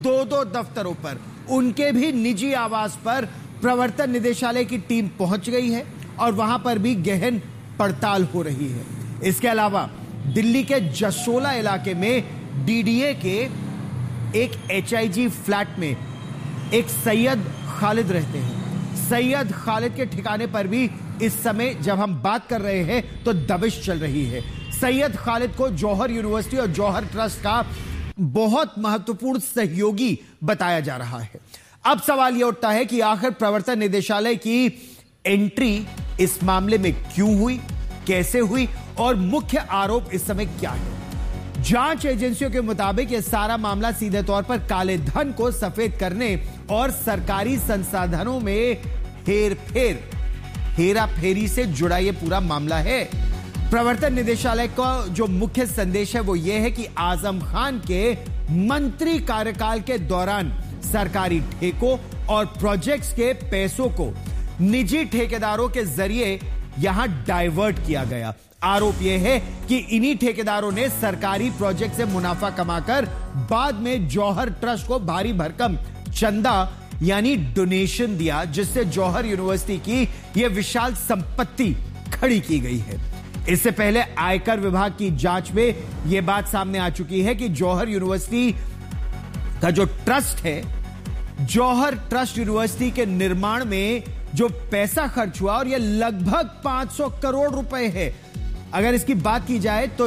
दो दफ्तरों पर, उनके भी निजी आवास पर प्रवर्तन निदेशालय की टीम पहुंच गई है और वहां पर भी गहन पड़ताल हो रही है। इसके अलावा दिल्ली के जसोला इलाके में डीडीए के एक एचआईजी फ्लैट में एक सैयद खालिद रहते हैं। सैयद खालिद के ठिकाने पर भी इस समय जब हम बात कर रहे हैं तो दबिश चल रही है। सैयद खालिद को जौहर यूनिवर्सिटी और जौहर ट्रस्ट का बहुत महत्वपूर्ण सहयोगी बताया जा रहा है। अब सवाल यह उठता है कि आखिर प्रवर्तन निदेशालय की एंट्री इस मामले में क्यों हुई, कैसे हुई और मुख्य आरोप इस समय क्या है। जांच एजेंसियों के मुताबिक यह सारा मामला सीधे तौर पर काले धन को सफेद करने और सरकारी संसाधनों में हेरा फेरी से जुड़ा यह पूरा मामला है। प्रवर्तन निदेशालय का जो मुख्य संदेश है वो ये है कि आजम खान के मंत्री कार्यकाल के दौरान सरकारी ठेकों और प्रोजेक्ट्स के पैसों को निजी ठेकेदारों के जरिए यहां डाइवर्ट किया गया। आरोप यह है कि इन्हीं ठेकेदारों ने सरकारी प्रोजेक्ट से मुनाफा कमाकर बाद में जौहर ट्रस्ट को भारी भरकम चंदा यानी डोनेशन दिया, जिससे जौहर यूनिवर्सिटी की यह विशाल संपत्ति खड़ी की गई है। इससे पहले आयकर विभाग की जांच में यह बात सामने आ चुकी है कि जौहर यूनिवर्सिटी का जो ट्रस्ट है, जौहर ट्रस्ट यूनिवर्सिटी के निर्माण में जो पैसा खर्च हुआ और यह लगभग 500 करोड़ रुपए है। अगर इसकी बात की जाए तो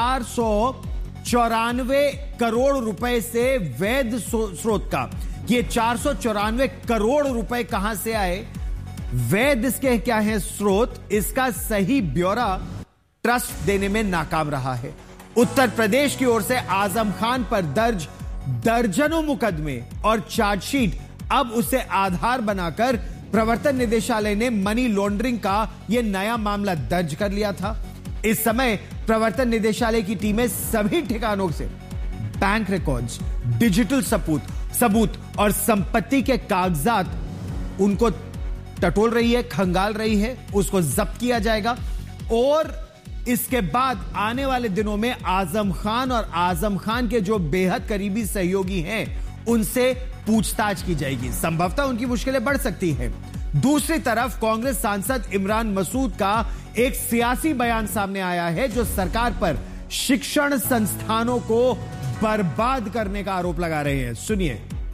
494 करोड़ रुपए से वैध स्रोत का, ये 494 करोड़ रुपए कहां से आए, वैध इसके क्या है स्रोत, इसका सही ब्यौरा ट्रस्ट देने में नाकाम रहा है। उत्तर प्रदेश की ओर से आजम खान पर दर्ज दर्जनों मुकदमे और चार्जशीट अब उसे आधार बनाकर प्रवर्तन निदेशालय ने मनी लॉन्ड्रिंग का यह नया मामला दर्ज कर लिया था। इस समय प्रवर्तन निदेशालय की टीमें सभी ठिकानों से बैंक रिकॉर्ड्स, डिजिटल सबूत और संपत्ति के कागजात उनको टटोल रही है, खंगाल रही है, उसको जब्त किया जाएगा और इसके बाद आने वाले दिनों में आजम खान और आजम खान के जो बेहद करीबी सहयोगी हैं उनसे पूछताछ की जाएगी। संभवतः उनकी मुश्किलें बढ़ सकती हैं। दूसरी तरफ कांग्रेस सांसद इमरान मसूद का एक सियासी बयान सामने आया है जो सरकार पर शिक्षण संस्थानों को बर्बाद करने का आरोप लगा रहे हैं। सुनिए।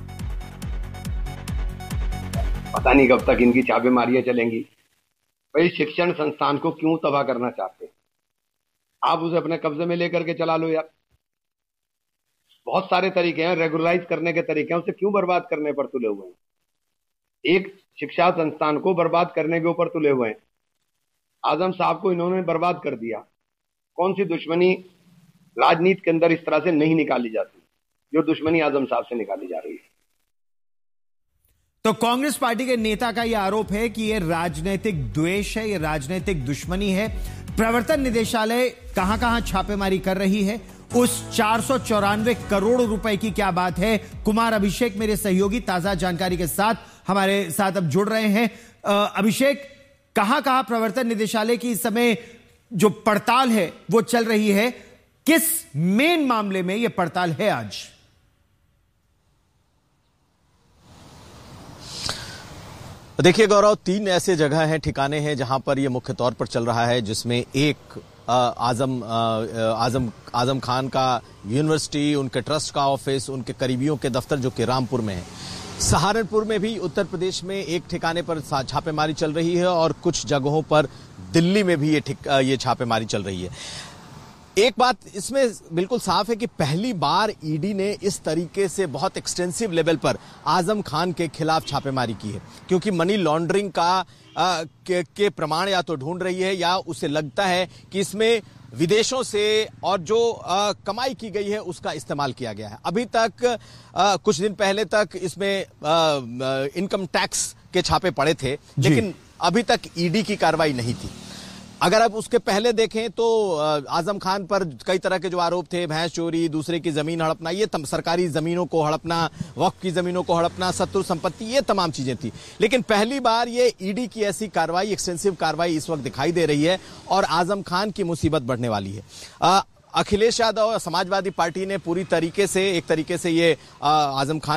पता नहीं कब तक इनकी छापेमारियां चलेंगी। भाई शिक्षण संस्थान को क्यों तबाह करना चाहते हैं? आप उसे अपने कब्जे में लेकर के चला लो यार। बहुत सारे तरीके हैं, रेगुलराइज करने के तरीके हैं, उसे क्यों बर्बाद करने पर तुले हुए हैं? एक शिक्षा संस्थान को बर्बाद करने के ऊपर तुले हुए हैं। आजम साहब को इन्होंने बर्बाद कर दिया। कौन सी दुश्मनी राजनीति के अंदर इस तरह से नहीं निकाली जाती जो दुश्मनी आजम साहब से निकाली जा रही है? तो कांग्रेस पार्टी के नेता का यह आरोप है कि यह राजनीतिक द्वेष है, यह राजनीतिक दुश्मनी है। प्रवर्तन निदेशालय कहां कहां छापेमारी कर रही है, उस 494 करोड़ रुपए की क्या बात है। कुमार अभिषेक मेरे सहयोगी ताजा जानकारी के साथ हमारे साथ अब जुड़ रहे हैं। अभिषेक, कहां कहां प्रवर्तन निदेशालय की इस समय जो पड़ताल है वो चल रही है, किस मेन मामले में यह पड़ताल है आज? देखिए गौरव, 3 ऐसे जगह हैं, ठिकाने हैं जहां पर यह मुख्य तौर पर चल रहा है, जिसमें एक आजम खान का यूनिवर्सिटी, उनके ट्रस्ट का ऑफिस, उनके करीबियों के दफ्तर जो कि रामपुर में है। सहारनपुर में भी उत्तर प्रदेश में एक ठिकाने पर छापेमारी चल रही है और कुछ जगहों पर दिल्ली में भी ये छापेमारी चल रही है। एक बात इसमें बिल्कुल साफ है कि पहली बार ईडी ने इस तरीके से बहुत एक्सटेंसिव लेवल पर आजम खान के खिलाफ छापेमारी की है, क्योंकि मनी लॉन्ड्रिंग के प्रमाण या तो ढूंढ रही है या उसे लगता है कि इसमें विदेशों से और जो कमाई की गई है उसका इस्तेमाल किया गया है। अभी तक कुछ दिन पहले तक इसमें इनकम टैक्स के छापे पड़े थे, लेकिन अभी तक ईडी की कार्रवाई नहीं थी। अगर आप उसके पहले देखें तो आजम खान पर कई तरह के जो आरोप थे, भैंस चोरी, दूसरे की जमीन हड़पना, ये सरकारी जमीनों को हड़पना, वक्फ की जमीनों को हड़पना, शत्रु संपत्ति, ये तमाम चीजें थी। लेकिन पहली बार ये ईडी की ऐसी कार्रवाई, एक्सटेंसिव कार्रवाई इस वक्त दिखाई दे रही है और आजम खान की मुसीबत बढ़ने वाली है। अखिलेश यादव और समाजवादी पार्टी ने पूरी तरीके से एक तरीके से ये आजम खान